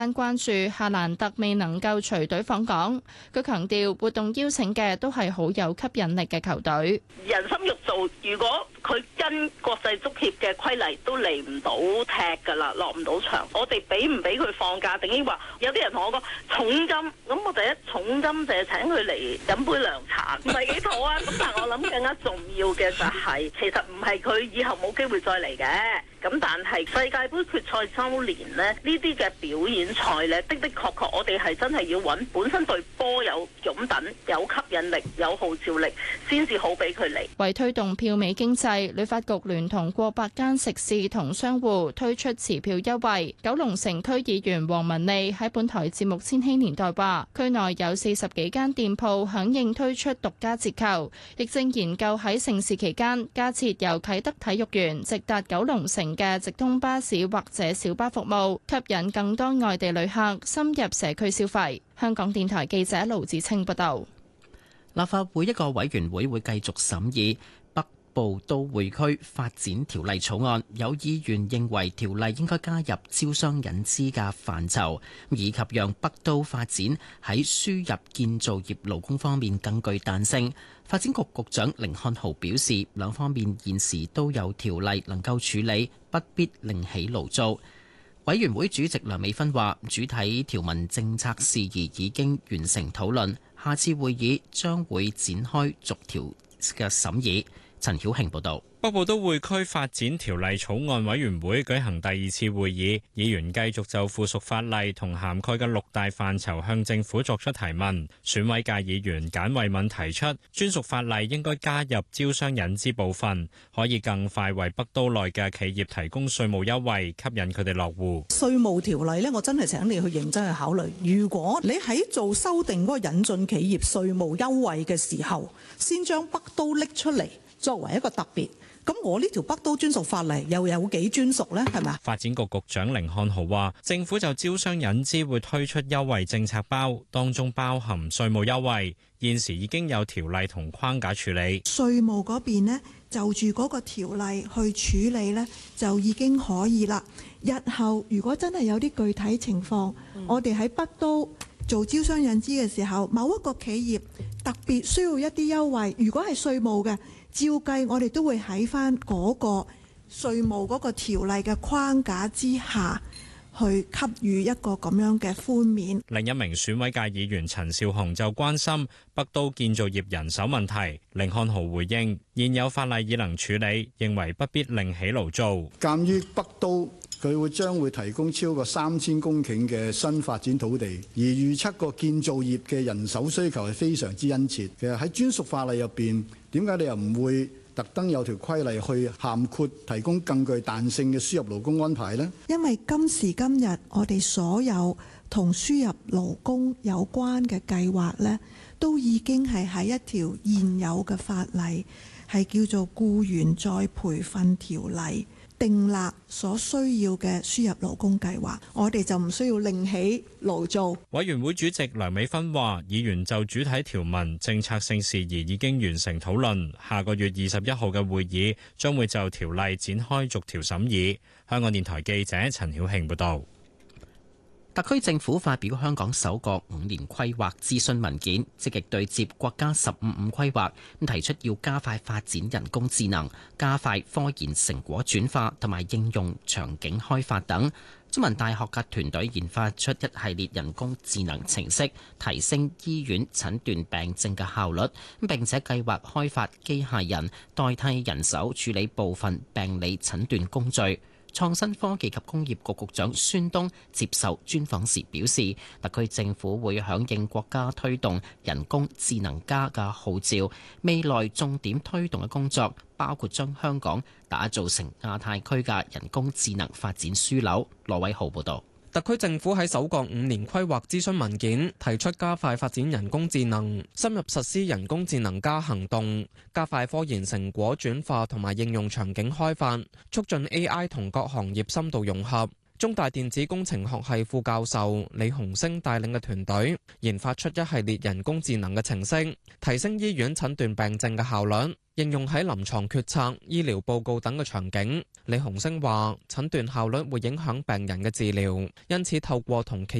關注夏蘭特未能夠隨隊訪港。佢強調活動邀請嘅都係好有吸引力嘅球隊。 人心肉做，如果佢跟國際足協嘅規例都嚟唔到踢㗎啦，落唔到場，我哋俾唔俾佢放假？定係話有啲人同我講重金，咁我第一重金就係請佢嚟飲杯涼茶，唔係幾妥啊！咁但係我諗更加重要嘅就係，其實唔係佢以後冇機會再嚟嘅。咁但係世界盃決賽週年呢，呢啲嘅表演賽呢，的確我哋係真係要揾本身對波有擁躉、有吸引力、有號召力，先至好俾佢嚟。 為推動票美經濟，旅發局聯同過百間食肆同商戶推出持票優惠。九龍城區議員黃文利喺本台節目《千禧年代》話，區內有40幾間店鋪響應推出獨家折扣，亦正研究喺盛事期間加設由啟德體育園直達九龍城嘅直通巴士或者小巴服務，吸引更多外地旅客深入社區消費。香港電台記者盧子清報道。 立法會一個委員會會繼續審議北部都會區發展條例草案，有議員認為條例應該加入招商引資嘅範疇，以及讓北都發展喺輸入建造業勞工方面更具彈性。發展局局長甯漢豪表示，兩方面現時都有條例能夠處理，不必另起爐灶。委員會主席梁美芬話，主體條文政策事宜已經完成討論，下次會議將會展開逐條嘅審議。陳曉慶報導。 北部都會區發展條例草案委員會舉行第二次會議，議員繼續就附屬法例同涵蓋嘅6大範疇向政府作出提問。選委界議員簡慧敏提出，專屬法例應該加入招商引資部分，可以更快為北都內嘅企業提供稅務優惠，吸引佢哋落戶。 稅務條例呢，我真係請你去認真去考慮。如果你喺做修訂嗰個引進企業稅務優惠嘅時候，先將北都拎出嚟作為一個特別。咁我呢條北都專屬法例又有幾專屬呢？係咪？ 發展局局長甯漢豪話，政府就招商引資會推出優惠政策包，當中包含稅務優惠，現時已經有條例同框架處理。 稅務嗰邊呢，就住嗰個條例去處理呢，就已經可以啦。日後如果真係有啲具體情況，我哋喺北都做招商引資嘅時候，某一個企業特別需要一啲優惠，如果係稅務嘅，照計我哋都會喺翻嗰個稅務嗰個條例嘅框架之下去給予一個咁樣嘅寬免。 另一名選委界議員陳紹雄就關心北都建造業人手問題。甯漢豪回應，現有法例已能處理，認為不必另起爐灶。 鑑於北都佢將會提供超過3000公頃嘅新發展土地，而預測個建造業嘅人手需求係非常之殷切。其實喺專屬法例入邊，點解你又唔會特登有條規例去涵括提供更具彈性嘅輸入勞工安排呢？ 因為今時今日我哋所有同輸入勞工有關嘅計劃呢，都已經係喺一條現有嘅法例，係叫做僱員再培訓條例，訂立所需要嘅輸入勞工計劃，我哋就唔需要另起爐灶。 委員會主席梁美芬話，議員就主體條文政策性事宜已經完成討論，下個月21號嘅會議將會就條例展開逐條審議。香港電台記者陳曉慶報道。 特區政府發表香港首個5年規劃諮詢文件，積極對接國家15規劃，提出要加快發展人工智能，加快科研成果轉化同埋應用場景開發等。中文大學嘅團隊研發出一系列人工智能程式，提升醫院診斷病症嘅效率，並且計劃開發機械人代替人手處理部分病理診斷工序。創新科技及工業局局長孫東接受專訪時表示，特區政府會響應國家推動人工智能加嘅號召，未來重點推動嘅工作包括將香港打造成亞太區嘅人工智能發展樞紐。羅偉豪報導。 特區政府喺首個5年規劃諮詢文件提出加快發展人工智能，深入實施人工智能加行動，加快科研成果轉化同埋應用場景開發，促進 AI 同各行業深度融合。 中大電子工程學系副教授李洪升帶領嘅團隊研發出一系列人工智能嘅程式，提升醫院診斷病症嘅效率，應用喺臨床決策、醫療報告等嘅場景。李洪升話：診斷效率會影響病人嘅治療，因此透過同企